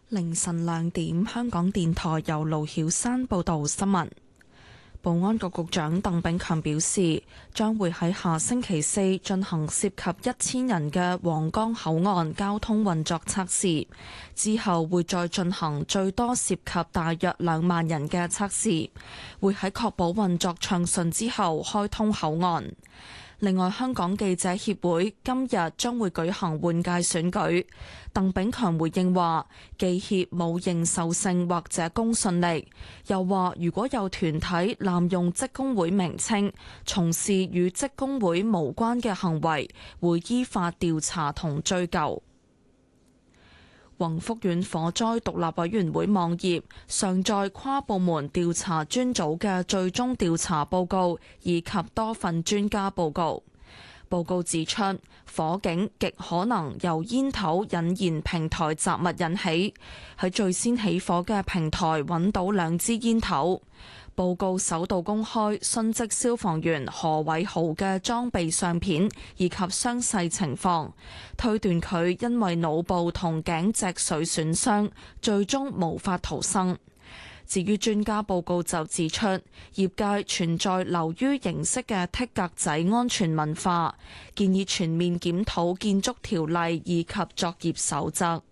凌晨2點，香港電台由盧曉山報道新聞。保安局局長鄧炳強表示，將會喺下星期4進行涉及1000人嘅皇崗口岸交通運作測試，之後會再進行最多涉及大約2萬人嘅測試，會喺確保運作暢順之後開通口岸。另外，香港記者協會今日將會舉行換屆選舉。鄧炳強回應話，記協冇認受性或者公信力，又話如果有團體濫用職工會名稱，從事與職工會無關嘅行為，會依法調查同追究。宏福苑火災獨立委員會網頁上載跨部門調查專組嘅最終調查報告以及多份專家報告。報告指出，火警極可能由煙頭引燃平台雜物引起，喺最先起火嘅平台揾到2支煙頭。報告首度公開殉職消防員何偉豪嘅裝備相片以及傷勢情況，推斷佢因為腦部同頸脊髓損傷，最終無法逃生。至於專家報告就指出，業界存在流於形式嘅剔格仔安全文化，建議全面檢討建築條例以及作業守則。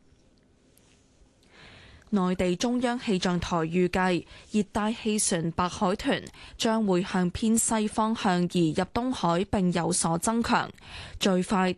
內地中央氣象台預計，熱帶氣旋白海豚將會向偏西方向移入東海並有所增強，最快